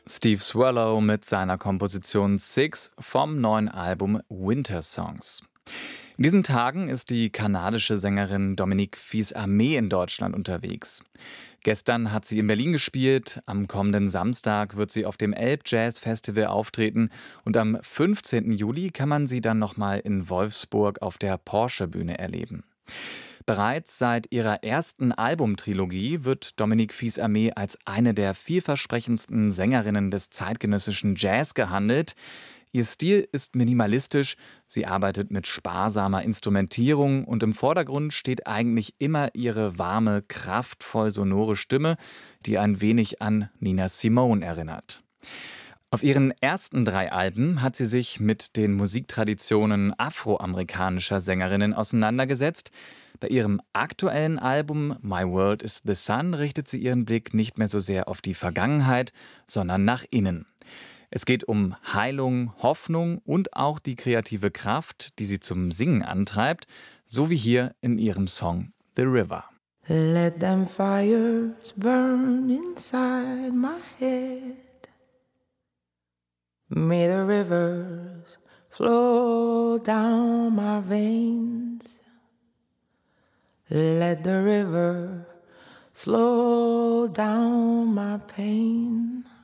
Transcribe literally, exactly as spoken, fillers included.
Steve Swallow mit seiner Komposition Six vom neuen Album Winter Songs. In diesen Tagen ist die kanadische Sängerin Dominique Fils-Aimé in Deutschland unterwegs. Gestern hat sie in Berlin gespielt, am kommenden Samstag wird sie auf dem Elb Jazz Festival auftreten und am fünfzehnten Juli kann man sie dann nochmal in Wolfsburg auf der Porsche Bühne erleben. Bereits seit ihrer ersten Albumtrilogie wird Dominique Fils-Aimé als eine der vielversprechendsten Sängerinnen des zeitgenössischen Jazz gehandelt. Ihr Stil ist minimalistisch, sie arbeitet mit sparsamer Instrumentierung und im Vordergrund steht eigentlich immer ihre warme, kraftvoll sonore Stimme, die ein wenig an Nina Simone erinnert. Auf ihren ersten drei Alben hat sie sich mit den Musiktraditionen afroamerikanischer Sängerinnen auseinandergesetzt. Bei ihrem aktuellen Album My World is the Sun richtet sie ihren Blick nicht mehr so sehr auf die Vergangenheit, sondern nach innen. Es geht um Heilung, Hoffnung und auch die kreative Kraft, die sie zum Singen antreibt, so wie hier in ihrem Song The River. Let them fires burn inside my head. May the rivers flow down my veins. Let the river slow down my pain.